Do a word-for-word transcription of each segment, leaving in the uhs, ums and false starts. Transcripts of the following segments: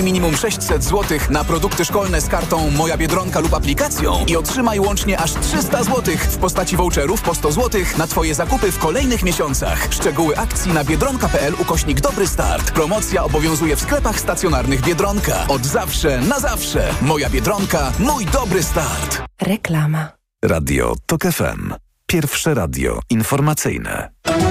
Minimum sześćset złotych na produkty szkolne z kartą Moja Biedronka lub aplikacją i otrzymaj łącznie aż trzysta złotych w postaci voucherów po sto złotych na Twoje zakupy w kolejnych miesiącach. Szczegóły akcji na biedronka.pl ukośnik Dobry Start. Promocja obowiązuje w sklepach stacjonarnych Biedronka. Od zawsze na zawsze. Moja Biedronka, mój dobry start. Reklama. Radio TOK F M. Pierwsze radio informacyjne.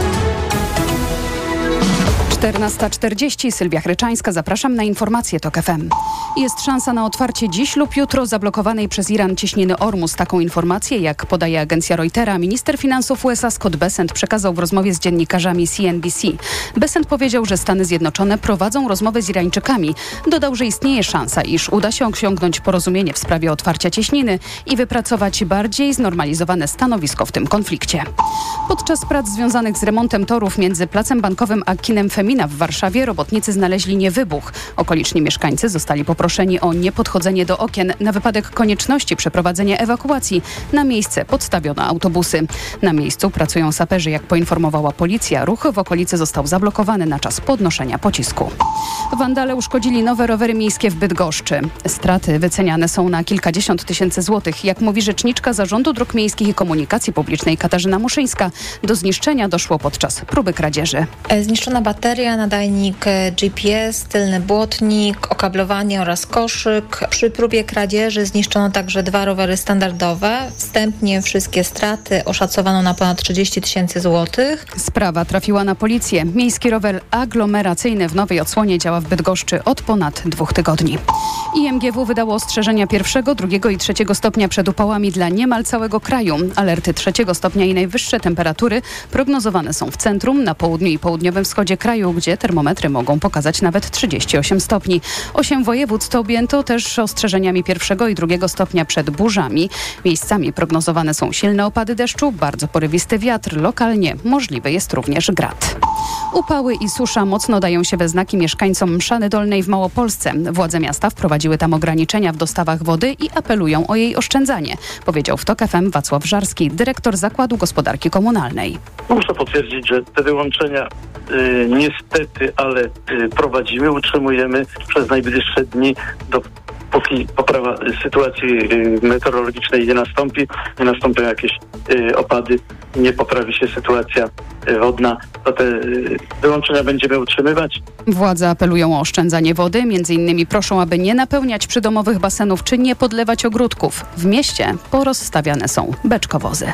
czternasta czterdzieści, Sylwia Chryczańska, zapraszam na informacje TOK F M. Jest szansa na otwarcie dziś lub jutro zablokowanej przez Iran cieśniny Ormus. Taką informację, jak podaje agencja Reutera, minister finansów U S A Scott Bessent przekazał w rozmowie z dziennikarzami C N B C. Bessent powiedział, że Stany Zjednoczone prowadzą rozmowy z Irańczykami. Dodał, że istnieje szansa, iż uda się osiągnąć porozumienie w sprawie otwarcia cieśniny i wypracować bardziej znormalizowane stanowisko w tym konflikcie. Podczas prac związanych z remontem torów między Placem Bankowym a kinem Femina w Warszawie robotnicy znaleźli niewybuch. Okoliczni mieszkańcy zostali poproszeni o niepodchodzenie do okien. Na wypadek konieczności przeprowadzenia ewakuacji na miejsce podstawiono autobusy. Na miejscu pracują saperzy, jak poinformowała policja. Ruch w okolicy został zablokowany na czas podnoszenia pocisku. Wandale uszkodzili nowe rowery miejskie w Bydgoszczy. Straty wyceniane są na kilkadziesiąt tysięcy złotych. Jak mówi rzeczniczka Zarządu Dróg Miejskich i Komunikacji Publicznej Katarzyna Muszyńska, do zniszczenia doszło podczas próby kradzieży. Zniszczona bateria, nadajnik G P S, tylny błotnik, okablowanie oraz koszyk. Przy próbie kradzieży zniszczono także dwa rowery standardowe. Wstępnie wszystkie straty oszacowano na ponad trzydzieści tysięcy złotych. Sprawa trafiła na policję. Miejski rower aglomeracyjny w nowej odsłonie działa w Bydgoszczy od ponad dwóch tygodni. I M G W wydało ostrzeżenia pierwszego, drugiego i trzeciego stopnia przed upałami dla niemal całego kraju. Alerty trzeciego stopnia i najwyższe temperatury prognozowane są w centrum, na południu i południowym wschodzie kraju, gdzie termometry mogą pokazać nawet trzydzieści osiem stopni. Osiem województw objęto też ostrzeżeniami pierwszego i drugiego stopnia przed burzami. Miejscami prognozowane są silne opady deszczu, bardzo porywisty wiatr, lokalnie możliwy jest również grad. Upały i susza mocno dają się we znaki mieszkańcom Mszany Dolnej w Małopolsce. Władze miasta wprowadziły tam ograniczenia w dostawach wody i apelują o jej oszczędzanie, powiedział w TOK F M Wacław Żarski, dyrektor Zakładu Gospodarki Komunalnej. Muszę potwierdzić, że te wyłączenia y, niestety, ale y, prowadzimy, utrzymujemy przez najbliższe dni, do, póki poprawa sytuacji y, meteorologicznej nie nastąpi, nie nastąpią jakieś y, opady, nie poprawi się sytuacja y, wodna, to te y, wyłączenia będziemy utrzymywać. Władze apelują o oszczędzanie wody, między innymi proszą, aby nie napełniać przydomowych basenów czy nie podlewać ogródków. W mieście porozstawiane są beczkowozy.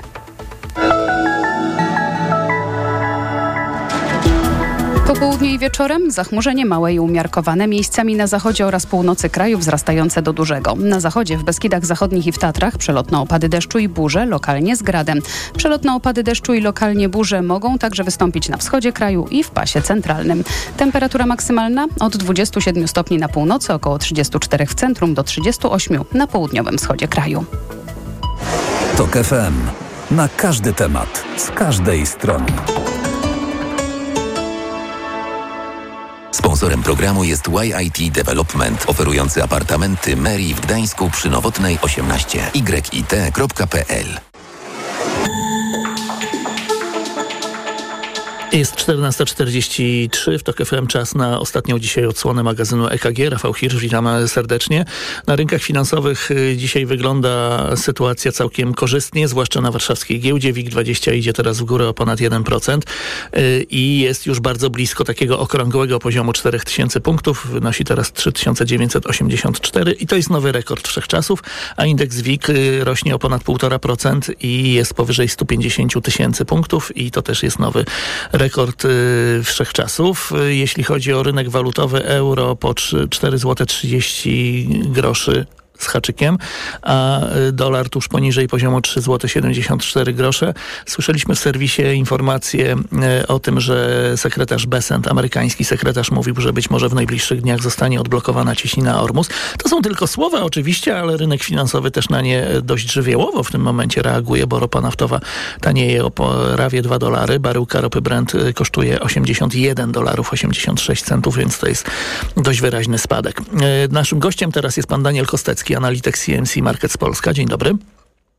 Po południu i wieczorem zachmurzenie małe i umiarkowane, miejscami na zachodzie oraz północy kraju wzrastające do dużego. Na zachodzie, w Beskidach Zachodnich i w Tatrach przelotne opady deszczu i burze, lokalnie z gradem. Przelotne opady deszczu i lokalnie burze mogą także wystąpić na wschodzie kraju i w pasie centralnym. Temperatura maksymalna od dwudziestu siedmiu stopni na północy, około trzydziestu czterech w centrum do trzydziestu ośmiu na południowym wschodzie kraju. TOK F M. Na każdy temat, z każdej strony. Sponsorem programu jest Y I T Development, oferujący apartamenty Meri w Gdańsku przy Nowotnej osiemnaście. y i t kropka p l. Jest czternasta czterdzieści trzy, w TOK F M czas na ostatnią dzisiaj odsłonę magazynu E K G. Rafał Hirsch, witamy serdecznie. Na rynkach finansowych dzisiaj wygląda sytuacja całkiem korzystnie, zwłaszcza na warszawskiej giełdzie. WIG dwadzieścia idzie teraz w górę o ponad jeden procent i jest już bardzo blisko takiego okrągłego poziomu cztery tysiące punktów. Wynosi teraz trzy tysiące dziewięćset osiemdziesiąt cztery i to jest nowy rekord wszechczasów, a indeks WIG rośnie o ponad jeden i pół procent i jest powyżej stu pięćdziesięciu tysięcy punktów i to też jest nowy rekord y, wszechczasów. Jeśli chodzi o rynek walutowy, euro po cztery złote trzydzieści groszy z haczykiem, a dolar tuż poniżej poziomu trzy złote siedemdziesiąt cztery grosze. Słyszeliśmy w serwisie informację o tym, że sekretarz Bessent, amerykański sekretarz, mówił, że być może w najbliższych dniach zostanie odblokowana cieśnina Ormus. To są tylko słowa oczywiście, ale rynek finansowy też na nie dość żywiołowo w tym momencie reaguje, bo ropa naftowa tanieje o prawie dwa dolary. Baryłka ropy Brent kosztuje osiemdziesiąt jeden dolarów osiemdziesiąt sześć centów, więc to jest dość wyraźny spadek. Naszym gościem teraz jest pan Daniel Kostecki, analityk C M C Markets Polska. Dzień dobry.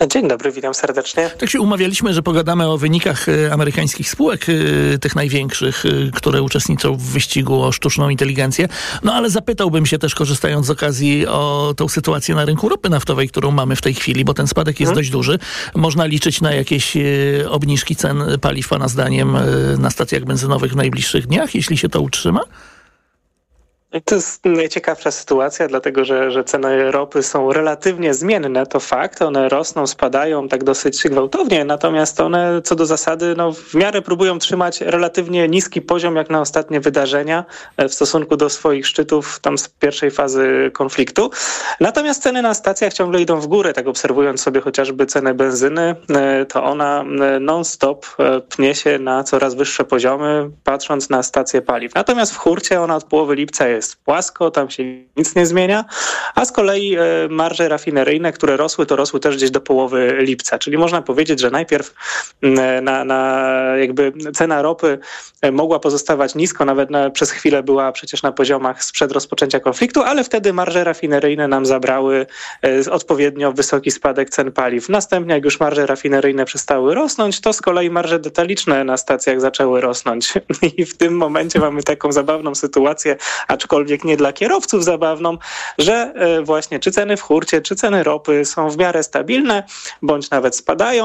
Dzień dobry, witam serdecznie. Tak się umawialiśmy, że pogadamy o wynikach amerykańskich spółek, tych największych, które uczestniczą w wyścigu o sztuczną inteligencję. No ale zapytałbym się też, korzystając z okazji, o tą sytuację na rynku ropy naftowej, którą mamy w tej chwili, bo ten spadek jest hmm. dość duży. Można liczyć na jakieś obniżki cen paliw, pana zdaniem, na stacjach benzynowych w najbliższych dniach, jeśli się to utrzyma? To jest najciekawsza sytuacja, dlatego że, że ceny ropy są relatywnie zmienne, to fakt. One rosną, spadają tak dosyć gwałtownie, natomiast one co do zasady no, w miarę próbują trzymać relatywnie niski poziom jak na ostatnie wydarzenia w stosunku do swoich szczytów tam z pierwszej fazy konfliktu. Natomiast ceny na stacjach ciągle idą w górę, tak obserwując sobie chociażby cenę benzyny, to ona non-stop pnie się na coraz wyższe poziomy, patrząc na stacje paliw. Natomiast w hurcie ona od połowy lipca jest płasko, tam się nic nie zmienia, a z kolei marże rafineryjne, które rosły, to rosły też gdzieś do połowy lipca, czyli można powiedzieć, że najpierw na, na jakby cena ropy mogła pozostawać nisko, nawet na, przez chwilę była przecież na poziomach sprzed rozpoczęcia konfliktu, ale wtedy marże rafineryjne nam zabrały odpowiednio wysoki spadek cen paliw. Następnie jak już marże rafineryjne przestały rosnąć, to z kolei marże detaliczne na stacjach zaczęły rosnąć i w tym momencie mamy taką zabawną sytuację, aczkolwiek nie dla kierowców zabawną, że właśnie czy ceny w hurcie, czy ceny ropy są w miarę stabilne, bądź nawet spadają.